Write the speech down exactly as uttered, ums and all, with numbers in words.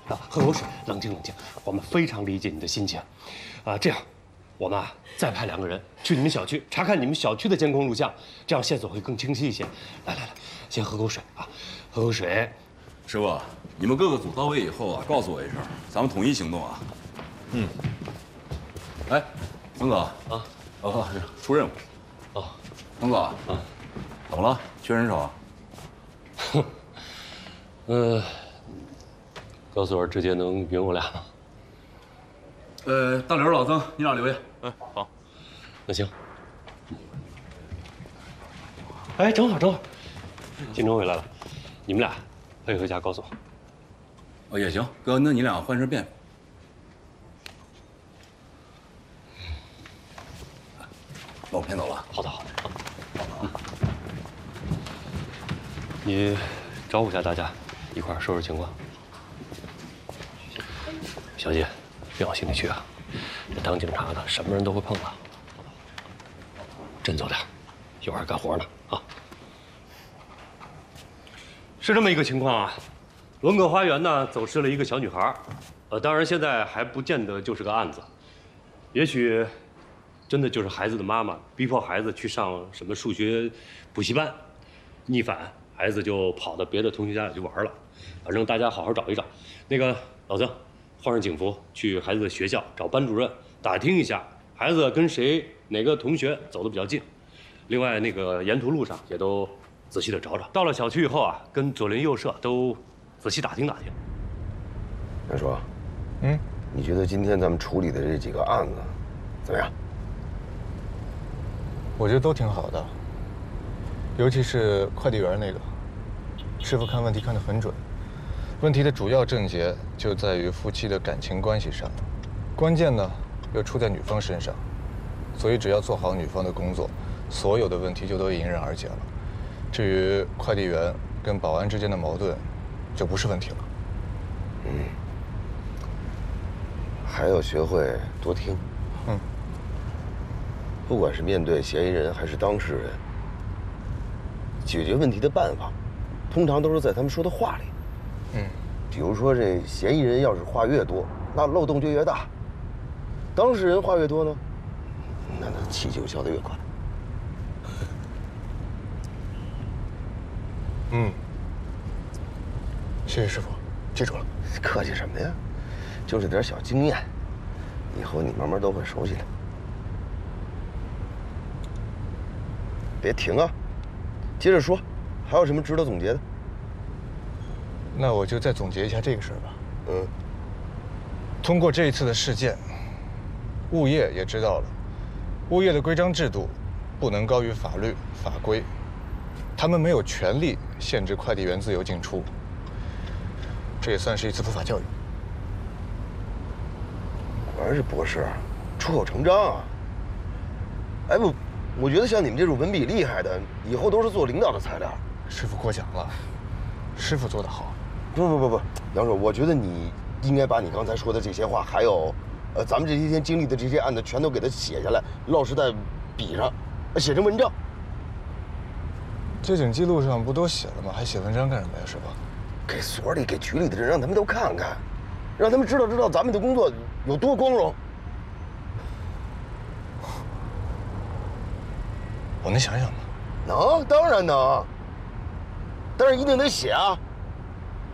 啊，喝口水，冷静冷静。我们非常理解你的心情。啊，这样，我们啊再派两个人去你们小区查看你们小区的监控录像，这样线索会更清晰一些。来来来，先喝口水啊，喝口水。 师傅，你们各个组到位以后啊，告诉我一声，咱们统一行动啊。嗯。哎，曾哥啊，哦，出任务。哦，曾哥啊，怎么了？缺人手啊？ 哼，呃，高所直接能匀我俩吗？ 呃，大刘、老曾，你俩留下。 哎，好，那行。哎，正好正好，金钟回来了，你们俩配合一下高总。 哦，也行，哥，那你俩换身便服。把我骗走了。 好的好的。嗯，你招呼一下大家，一块儿收拾情况。小姐，别往心里去啊！这当警察的，什么人都会碰到。振作点，一会儿还干活呢啊！是这么一个情况啊，伦葛花园呢走失了一个小女孩，呃，当然现在还不见得就是个案子，也许真的就是孩子的妈妈逼迫孩子去上什么数学补习班，逆反，孩子就跑到别的同学家里去玩了。反正大家好好找一找。那个老曾，换上警服去孩子的学校找班主任打听一下，孩子跟谁哪个同学走得比较近。另外，那个沿途路上也都仔细的找找。到了小区以后啊，跟左邻右舍都仔细打听打听。 袁叔， 嗯， 你觉得今天咱们处理的这几个案子怎么样？ 我觉得都挺好的，尤其是快递员那个，师傅看问题看得很准。问题的主要症结就在于夫妻的感情关系上，关键呢又出在女方身上，所以只要做好女方的工作，所有的问题就都迎刃而解了。至于快递员跟保安之间的矛盾，就不是问题了。 嗯，还要学会多听。 嗯， 不管是面对嫌疑人还是当事人，解决问题的办法，通常都是在他们说的话里。 嗯， 比如说这嫌疑人要是话越多，那漏洞就越大；当事人话越多呢，那那气就消得越快。 嗯，谢谢师傅，记住了。 客气什么呀？就是点小经验，以后你慢慢都会熟悉的。别停啊，接着说，还有什么值得总结的？ 那我就再总结一下这个事儿吧。 嗯， 通过这一次的事件，物业也知道了，物业的规章制度不能高于法律法规，他们没有权利限制快递员自由进出。这也算是一次普法教育。 果然是博士，出口成章啊！哎不，我觉得像你们这种文笔厉害的，以后都是做领导的材料。 师傅过奖了，师傅做得好。 不不不不，杨叔，我觉得你应该把你刚才说的这些话，还有，呃，咱们这些天经历的这些案子，全都给它写下来，烙实在笔上，写成文章。 接警记录上不都写了吗？还写文章干什么呀，师傅？ 给所里、给局里的人，让他们都看看，让他们知道知道咱们的工作有多光荣。 我能想想吗？ 能，当然能。但是一定得写啊！